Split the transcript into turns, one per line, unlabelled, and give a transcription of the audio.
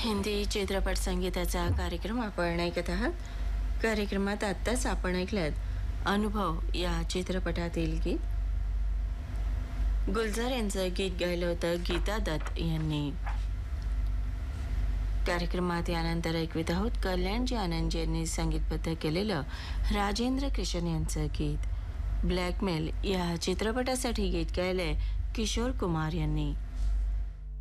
हिंदी चित्रपट संगीताचा कार्यक्रम आपण ऐकत आहात. कार्यक्रमात आत्ताच आपण ऐकलं अनुभव या चित्रपटातील गीत. गुलजार यांचं गीत गायलं होतं गीता दत्त यांनी. कार्यक्रमात यानंतर ऐकवित आहोत कल्याणजी आनंद यांनी संगीतबद्ध केलेलं राजेंद्र कृष्ण यांचं गीत. ब्लॅकमेल या चित्रपटासाठी गीत गायलंय किशोर कुमार यांनी.